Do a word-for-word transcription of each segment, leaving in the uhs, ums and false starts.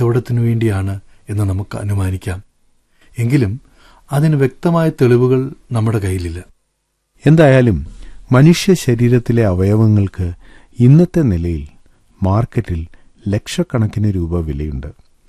കച്ചവടത്തിനു വേണ്ടിയാണ് എന്ന് നമുക്ക് അനുമാനിക്കാം. എങ്കിലും അതിന് വ്യക്തമായ തെളിവുകൾ നമ്മുടെ കയ്യിലില്ല. എന്തായാലും മനുഷ്യ ശരീരത്തിലെ അവയവങ്ങൾക്ക് ഇന്നത്തെ നിലയിൽ മാർക്കറ്റിൽ ലക്ഷക്കണക്കിന് രൂപ വിലയുണ്ട്.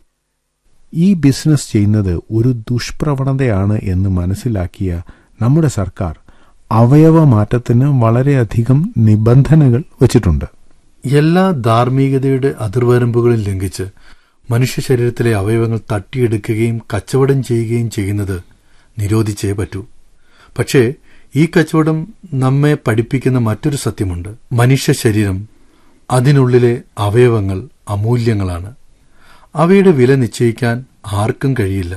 ഈ ബിസിനസ് ചെയ്യുന്നത് ഒരു ദുഷ്പ്രവണതയാണ് എന്ന് മനസ്സിലാക്കിയ നമ്മുടെ സർക്കാർ അവയവമാറ്റത്തിന് വളരെയധികം നിബന്ധനകൾ വച്ചിട്ടുണ്ട്. എല്ലാ ധാർമ്മികതയുടെ അതിർവരമ്പുകളും ലംഘിച്ച് മനുഷ്യ ശരീരത്തിലെ അവയവങ്ങൾ തട്ടിയെടുക്കുകയും കച്ചവടം ചെയ്യുകയും ചെയ്യുന്നത് നിരോധിച്ചേ പറ്റൂ. പക്ഷേ ഈ കച്ചവടം നമ്മെ പഠിപ്പിക്കുന്ന മറ്റൊരു സത്യമുണ്ട്. മനുഷ്യ ശരീരം, അതിനുള്ളിലെ അവയവങ്ങൾ അമൂല്യങ്ങളാണ്. അവയുടെ വില നിശ്ചയിക്കാൻ ആർക്കും കഴിയില്ല.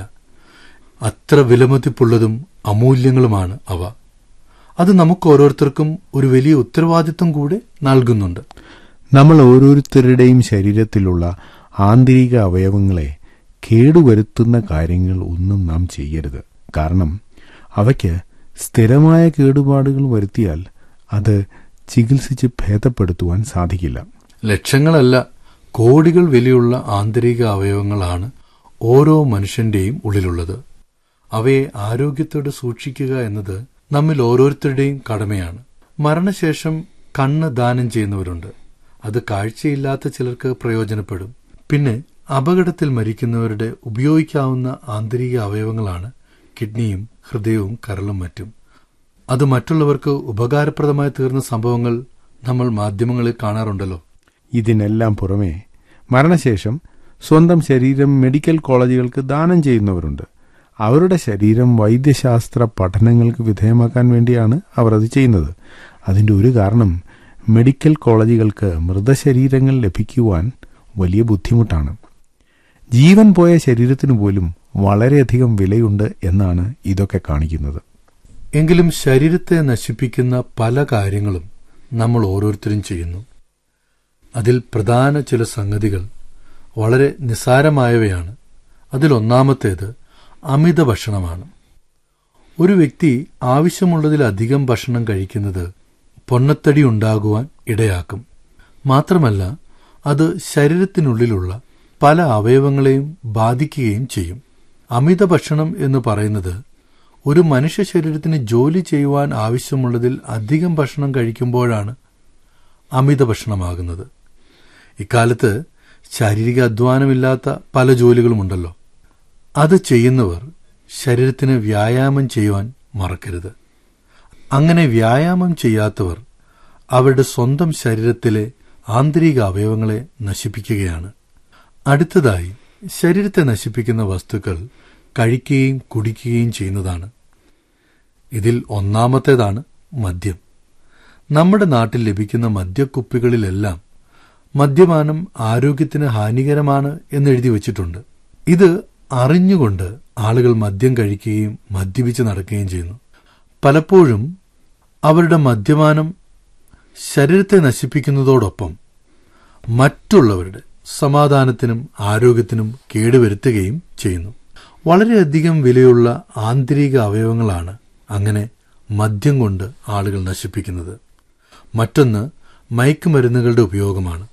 അത്ര വിലമതിപ്പുള്ളതും അമൂല്യങ്ങളുമാണ് അവ. അത് നമുക്ക് ഓരോരുത്തർക്കും ഒരു വലിയ ഉത്തരവാദിത്വം കൂടെ നൽകുന്നുണ്ട്. നമ്മൾ ഓരോരുത്തരുടെയും ശരീരത്തിലുള്ള ആന്തരിക അവയവങ്ങളെ കേടുവരുത്തുന്ന കാര്യങ്ങൾ ഒന്നും നാം ചെയ്യരുത്. കാരണം അവയ്ക്ക് സ്ഥിരമായ കേടുപാടുകൾ വരുത്തിയാൽ അത് ചികിത്സിച്ച് ഭേദപ്പെടുത്തുവാൻ സാധിക്കില്ല. ലക്ഷങ്ങളല്ല, കോടികൾ വിലയുള്ള ആന്തരിക അവയവങ്ങളാണ് ഓരോ മനുഷ്യന്റെയും ഉള്ളിലുള്ളത്. അവയെ ആരോഗ്യത്തോടെ സൂക്ഷിക്കുക എന്നത് നമ്മിൽ ഓരോരുത്തരുടെയും കടമയാണ്. മരണശേഷം കണ്ണ് ദാനം ചെയ്യുന്നവരുണ്ട്. അത് കാഴ്ചയില്ലാത്ത ചിലർക്ക് പ്രയോജനപ്പെടും. പിന്നെ അപകടത്തിൽ മരിക്കുന്നവരുടെ ഉപയോഗിക്കാവുന്ന ആന്തരിക അവയവങ്ങളാണ് കിഡ്നിയും ഹൃദയവും കരളും മറ്റും. അത് മറ്റുള്ളവർക്ക് ഉപകാരപ്രദമായി തീർന്ന സംഭവങ്ങൾ നമ്മൾ മാധ്യമങ്ങളിൽ കാണാറുണ്ടല്ലോ. ഇതിനെല്ലാം പുറമെ മരണശേഷം സ്വന്തം ശരീരം മെഡിക്കൽ കോളേജുകൾക്ക് ദാനം ചെയ്യുന്നവരുണ്ട്. അവരുടെ ശരീരം വൈദ്യശാസ്ത്ര പഠനങ്ങൾക്ക് വിധേയമാക്കാൻ വേണ്ടിയാണ് അവർ അത് ചെയ്യുന്നത്. അതിന്റെ ഒരു കാരണം മെഡിക്കൽ കോളേജുകൾക്ക് മൃതശരീരങ്ങൾ ലഭിക്കുവാൻ വലിയ ബുദ്ധിമുട്ടാണ്. ജീവൻ പോയ ശരീരത്തിനു പോലും വളരെയധികം വിലയുണ്ട് എന്നാണ് ഇതൊക്കെ കാണിക്കുന്നത്. എങ്കിലും ശരീരത്തെ നശിപ്പിക്കുന്ന പല കാര്യങ്ങളും നമ്മൾ ഓരോരുത്തരും ചെയ്യുന്നു. അതിൽ പ്രധാന ചില സംഗതികൾ വളരെ നിസ്സാരമായവയാണ്. അതിലൊന്നാമത്തേത് അമിത ഭക്ഷണമാണ്. ഒരു വ്യക്തി ആവശ്യമുള്ളതിലധികം ഭക്ഷണം കഴിക്കുന്നത് പൊണ്ണത്തടി ഉണ്ടാകുവാൻ ഇടയാക്കും. മാത്രമല്ല, അത് ശരീരത്തിനുള്ളിലുള്ള പല അവയവങ്ങളെയും ബാധിക്കുകയും ചെയ്യും. അമിത ഭക്ഷണം എന്ന് പറയുന്നത് ഒരു മനുഷ്യ ശരീരത്തിന് ജോലി ചെയ്യുവാൻ ആവശ്യമുള്ളതിൽ അധികം ഭക്ഷണം കഴിക്കുമ്പോഴാണ് അമിത ഭക്ഷണമാകുന്നത്. ഇക്കാലത്ത് ശാരീരിക അധ്വാനമില്ലാത്ത പല ജോലികളുമുണ്ടല്ലോ. അത് ചെയ്യുന്നവർ ശരീരത്തിന് വ്യായാമം ചെയ്യുവാൻ മറക്കരുത്. അങ്ങനെ വ്യായാമം ചെയ്യാത്തവർ അവരുടെ സ്വന്തം ശരീരത്തിലെ ആന്തരിക അവയവങ്ങളെ നശിപ്പിക്കുകയാണ്. അടുത്തതായി, ശരീരത്തെ നശിപ്പിക്കുന്ന വസ്തുക്കൾ കഴിക്കുകയും കുടിക്കുകയും ചെയ്യുന്നതാണ്. ഇതിൽ ഒന്നാമത്തേതാണ് മദ്യം. നമ്മുടെ നാട്ടിൽ ലഭിക്കുന്ന മദ്യക്കുപ്പികളിലെല്ലാം മദ്യപാനം ആരോഗ്യത്തിന് ഹാനികരമാണ് എന്നെഴുതി വച്ചിട്ടുണ്ട്. ഇത് അറിഞ്ഞുകൊണ്ട് ആളുകൾ മദ്യം കഴിക്കുകയും മദ്യപിച്ച് നടക്കുകയും ചെയ്യുന്നു. പലപ്പോഴും അവരുടെ മദ്യപാനം ശരീരത്തെ നശിപ്പിക്കുന്നതോടൊപ്പം മറ്റുള്ളവരുടെ സമാധാനത്തിനും ആരോഗ്യത്തിനും കേടുവരുത്തുകയും ചെയ്യുന്നു. വളരെയധികം വിലയുള്ള ആന്തരിക അവയവങ്ങളാണ് അങ്ങനെ മദ്യം കൊണ്ട് ആളുകൾ നശിപ്പിക്കുന്നത്. മറ്റൊന്ന് മയക്കുമരുന്നുകളുടെ ഉപയോഗമാണ്.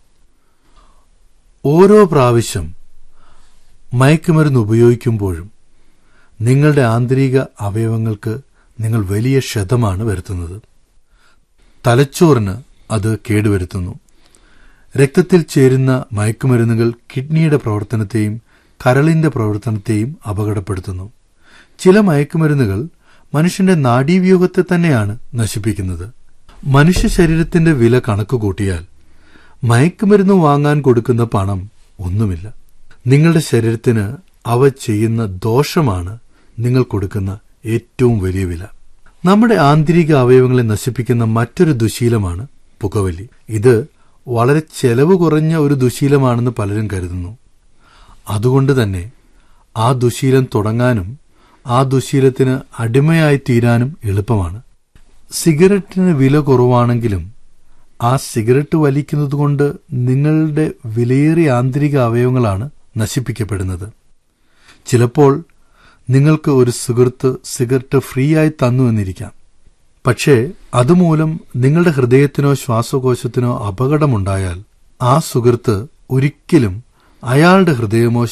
ഓരോ പ്രാവശ്യം മയക്കുമരുന്ന് ഉപയോഗിക്കുമ്പോഴും നിങ്ങളുടെ ആന്തരിക അവയവങ്ങൾക്ക് നിങ്ങൾ വലിയ ക്ഷതമാണ് വരുത്തുന്നത്. തലച്ചോറിന് അത് കേടുവരുത്തുന്നു. രക്തത്തിൽ ചേരുന്ന മയക്കുമരുന്നുകൾ കിഡ്നിയുടെ പ്രവർത്തനത്തെയും കരളിന്റെ പ്രവർത്തനത്തെയും അപകടപ്പെടുത്തുന്നു. ചില മയക്കുമരുന്നുകൾ മനുഷ്യന്റെ നാഡീവ്യൂഹത്തെ തന്നെയാണ് നശിപ്പിക്കുന്നത്. മനുഷ്യ ശരീരത്തിന്റെ വില കണക്കുകൂട്ടിയാൽ മയക്കുമരുന്ന് വാങ്ങാൻ കൊടുക്കുന്ന പണം ഒന്നുമില്ല. നിങ്ങളുടെ ശരീരത്തിന് അവ ചെയ്യുന്ന ദോഷമാണ് നിങ്ങൾ കൊടുക്കുന്ന ഏറ്റവും വലിയ വില. നമ്മുടെ ആന്തരിക അവയവങ്ങളെ നശിപ്പിക്കുന്ന മറ്റൊരു ദുശീലമാണ് പുകവലി. ഇത് വളരെ ചെലവ് കുറഞ്ഞ ഒരു ദുശീലമാണെന്ന് പലരും കരുതുന്നു. അതുകൊണ്ട് തന്നെ ആ ദുശീലം തുടങ്ങാനും ആ ദുശീലത്തിന് അടിമയായി തീരാനും എളുപ്പമാണ്. സിഗരറ്റിന് വില കുറവാണെങ്കിലും ആ സിഗരറ്റ് വലിക്കുന്നതുകൊണ്ട് നിങ്ങളുടെ വിലയേറിയ ആന്തരിക അവയവങ്ങളാണ് നശിപ്പിക്കപ്പെടുന്നത്. ചിലപ്പോൾ നിങ്ങൾക്ക് ഒരു സുഹൃത്ത് സിഗരറ്റ് ഫ്രീ ആയി തന്നു എന്നിരിക്കാം. പക്ഷേ അതുമൂലം നിങ്ങളുടെ ഹൃദയത്തിനോ ശ്വാസകോശത്തിനോ അപകടമുണ്ടായാൽ ആ സുഹൃത്ത് ഒരിക്കലും അയാളുടെ ഹൃദയമോ